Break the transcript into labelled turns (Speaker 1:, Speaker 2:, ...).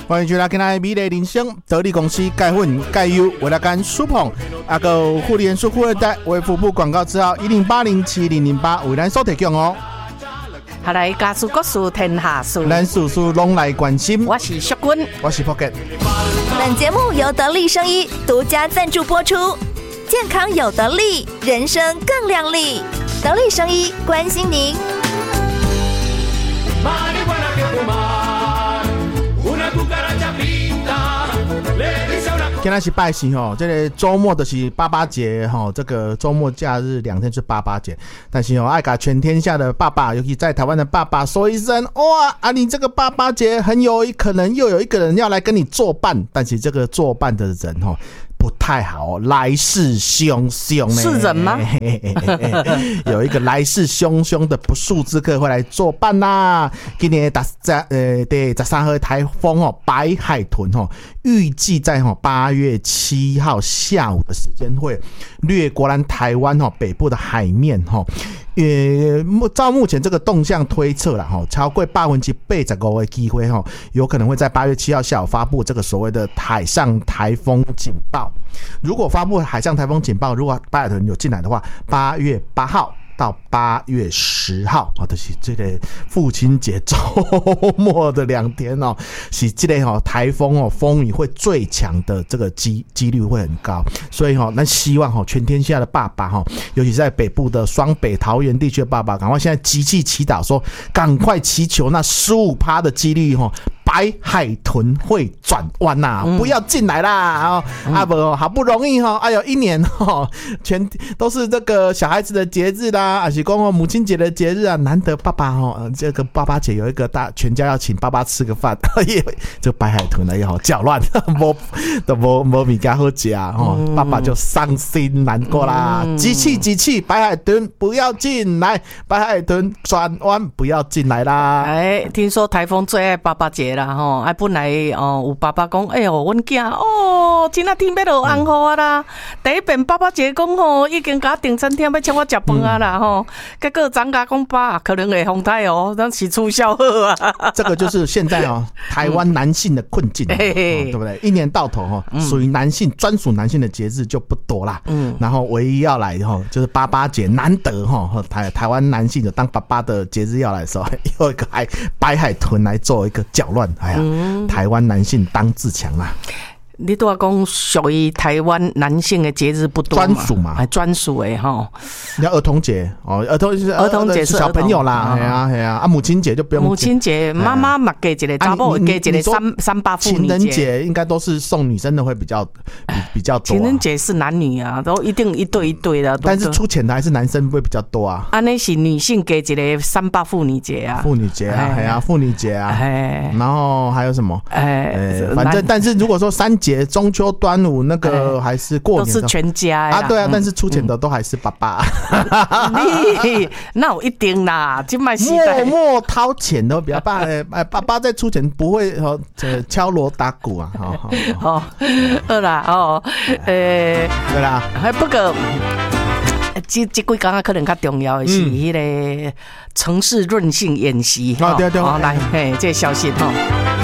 Speaker 1: 欢迎回来，今天美丽人生得力公司钙粉钙优为了干舒捧，还有护理元素富二代为服务广告之后10807008为咱所提供哦。
Speaker 2: 下来家事国事天下事，
Speaker 1: 咱事事拢来关心。
Speaker 2: 我是淑君，
Speaker 1: 我是 Pocket。
Speaker 3: 本节目由得力生医独家赞助播出，健康有得力，人生更亮丽。得力生医关心您。
Speaker 1: 今天是拜神吼，这个周末就是爸爸节吼，这个周末假日2天是爸爸节，但是爱给全天下的爸爸，尤其在台湾的爸爸说一声哇啊，你这个爸爸节很有可能又有一个人要来跟你作伴，但是这个作伴的人吼不太好，来势汹汹呢。
Speaker 2: 是人吗？
Speaker 1: 有一个来势汹汹的不速之客会来作伴啦。今年第13号台风哦，白海豚哦，预计在8月7号下午的时间会掠过咱台湾北部的海面照目前这个动向推测啦超过85%的机会有可能会在8月7号下午发布这个所谓的海上台风警报。如果发布海上台风警报，如果白海豚有进来的话，8月8号到8月10号就是这个父亲节周末的2天是这个台风风雨会最强的这个几率会很高，所以那希望全天下的爸爸尤其在北部的双北桃园地区的爸爸，赶快现在集气祈祷说，赶快祈求那15%的几率白海豚会转弯呐，不要进来啦！好不容易哎呦一年全都是这个小孩子的节日啦，还是讲母亲节的节日啊，难得爸爸这个爸爸节有一个全家要请爸爸吃个饭，这白海豚呢也好搅乱，没米干好吃爸爸就伤心难过啦，集气，白海豚不要进来，白海豚转弯不要进来啦！
Speaker 2: 听说台风最爱爸爸节啦。本来有爸爸讲，哎呦，阮囝今仔天要落红雨啊啦！第一遍爸爸节讲已经甲订餐厅要请我食饭啊啦结果张家讲爸可能会风台咱是促销好啊。
Speaker 1: 这个就是现在台湾男性的困境，对不对？一年到头属于男性专属男性的节日就不多啦。然后唯一要来就是爸爸节，难得台湾男性有当爸爸的节日要来的时候，有一个白海豚来做一个搅乱。台湾男性当自强啦。
Speaker 2: 你都要讲属于台湾男性的节日不多嘛，
Speaker 1: 专属嘛，
Speaker 2: 专属的
Speaker 1: 你要儿童节儿童节是小朋友啦，母亲节就不用。
Speaker 2: 母亲节妈妈嘛给一个，查某给一个300妇女节。
Speaker 1: 情人节应该都是送女生的会比较多。
Speaker 2: 情人节是男女啊，都一定一对一对的。
Speaker 1: 但是出钱的还是男生会比较多啊。
Speaker 2: 那是女性给一个300妇女节啊。
Speaker 1: 妇女节啊，妇女节啊。然后还有什么？反正但是如果说3节中秋端午那个还是过年
Speaker 2: 都是全家
Speaker 1: 啊，对啊，但是出钱的都还是爸爸。
Speaker 2: 那我一定啦，今麦时代
Speaker 1: 默掏钱的比较爸爸在出钱不会敲锣打鼓啊。
Speaker 2: 好啦
Speaker 1: 对啦，
Speaker 2: 不过这几天可能较重要的是那个城市韧性演习
Speaker 1: 对，
Speaker 2: 来这消息